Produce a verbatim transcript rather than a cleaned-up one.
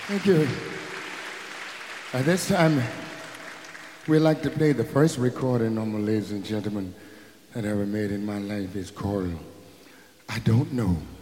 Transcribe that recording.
Thank you. At this time, we'd like to play the first recording, um, ladies and gentlemen, that I ever made in my life. It's called I Don't Know.